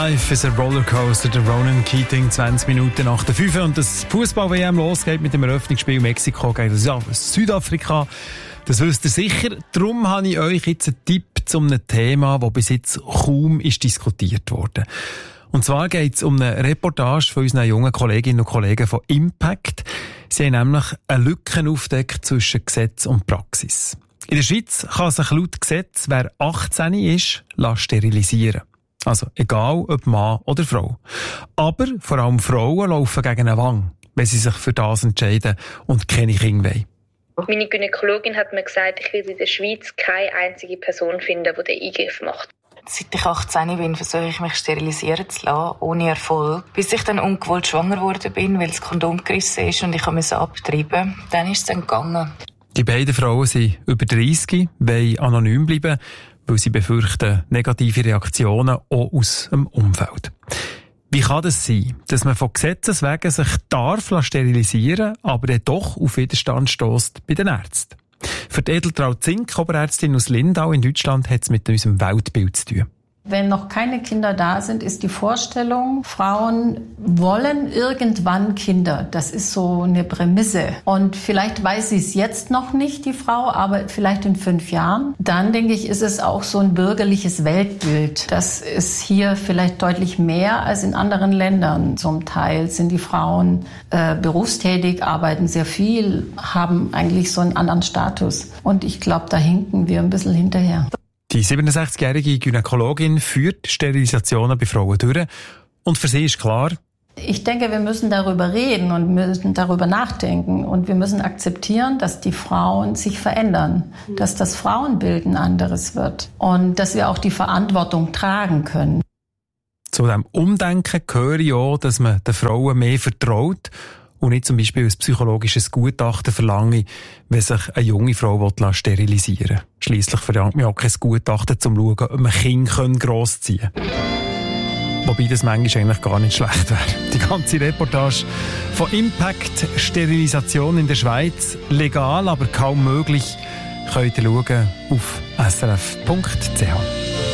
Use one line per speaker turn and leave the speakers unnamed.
Life is a Rollercoaster, der Ronan Keating, 20 Minuten nach der 5 und das Fußball-WM losgeht mit dem Eröffnungsspiel Mexiko gegen Südafrika. Das wisst ihr sicher. Darum habe ich euch jetzt einen Tipp zu einem Thema, das bis jetzt kaum ist diskutiert wurde. Und zwar geht es um eine Reportage von unseren jungen Kolleginnen und Kollegen von Impact. Sie haben nämlich eine Lücke aufgedeckt zwischen Gesetz und Praxis. In der Schweiz kann sich laut Gesetz, wer 18 ist, sterilisieren. Also egal ob Mann oder Frau. Aber vor allem Frauen laufen gegen eine Wand, wenn sie sich für das entscheiden und keine Kinder wollen.
Meine Gynäkologin hat mir gesagt, ich werde in der Schweiz keine einzige Person finden, die den Eingriff macht.
Seit ich 18 bin, versuche ich mich sterilisieren zu lassen, ohne Erfolg. Bis ich dann ungewollt schwanger geworden bin, weil das Kondom gerissen ist und ich musste abtreiben. Dann ist es dann gegangen.
Die beiden Frauen sind über 30, wollen anonym bleiben, weil sie befürchten negative Reaktionen auch aus dem Umfeld. Wie kann das sein, dass man von Gesetzes wegen sich darf sterilisieren, aber dann doch auf Widerstand stösst bei den Ärzten? Für die Edeltraud Zink, Oberärztin aus Lindau in Deutschland, hat es mit unserem Weltbild zu tun.
Wenn noch keine Kinder da sind, ist die Vorstellung, Frauen wollen irgendwann Kinder. Das ist so eine Prämisse. Und vielleicht weiß sie es jetzt noch nicht, die Frau, aber vielleicht in 5 Jahren. Dann, denke ich, ist es auch so ein bürgerliches Weltbild. Das ist hier vielleicht deutlich mehr als in anderen Ländern. Zum Teil sind die Frauen berufstätig, arbeiten sehr viel, haben eigentlich so einen anderen Status. Und ich glaube, da hinken wir ein bisschen hinterher.
Die 67-jährige Gynäkologin führt Sterilisationen bei Frauen durch. Und für sie ist klar,
ich denke, wir müssen darüber reden und müssen darüber nachdenken. Und wir müssen akzeptieren, dass die Frauen sich verändern, dass das Frauenbild ein anderes wird und dass wir auch die Verantwortung tragen können.
Zu diesem Umdenken gehöre ich auch, dass man den Frauen mehr vertraut und nicht zum Beispiel ein psychologisches Gutachten verlange, wenn sich eine junge Frau sterilisieren will. Schliesslich verlangt man auch kein Gutachten, um zu schauen, ob man Kinder grossziehen kann. Wobei das manchmal eigentlich gar nicht schlecht wäre. Die ganze Reportage von Impact, Sterilisation in der Schweiz, legal, aber kaum möglich, könnt ihr schauen auf srf.ch.